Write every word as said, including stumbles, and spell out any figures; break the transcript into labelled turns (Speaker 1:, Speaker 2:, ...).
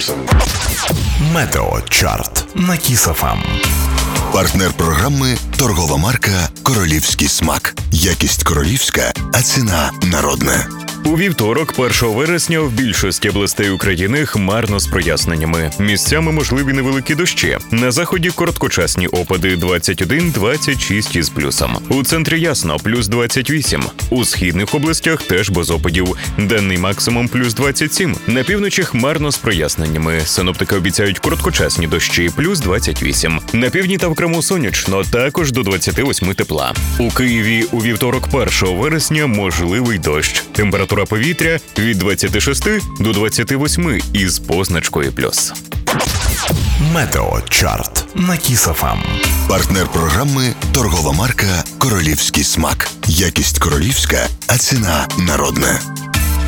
Speaker 1: плюсом.
Speaker 2: Метеочарт на Кіс еф ем.
Speaker 3: Партнер програми – торгова марка «Королівський смак». Якість королівська, а ціна народна.
Speaker 4: У вівторок, першого вересня, в більшості областей України хмарно з проясненнями. Місцями можливі невеликі дощі. На заході короткочасні опади двадцять один - двадцять шість із плюсом. У центрі ясно – плюс двадцять вісім. У східних областях теж без опадів. Денний максимум – плюс двадцять сім. На півночі хмарно з проясненнями. Синоптики обіцяють короткочасні дощі – плюс двадцять вісім. На півдні та в Криму сонячно, також до двадцяти восьми тепла. У Києві у вівторок, першого вересня, можливий дощ. Температура повітря від двадцяти шести до двадцяти восьми із позначкою плюс.
Speaker 2: Метеочарт на Кіс еф ем.
Speaker 3: Партнер програми – торгова марка «Королівський смак». Якість королівська, а ціна народна.